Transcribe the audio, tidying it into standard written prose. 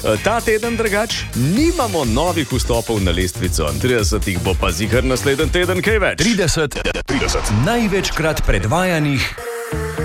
Ta teden drugač nimamo novih vstopov na lestvico. 30 jih bo pa ziher naslednji teden kaj več. 30 največkrat predvajanih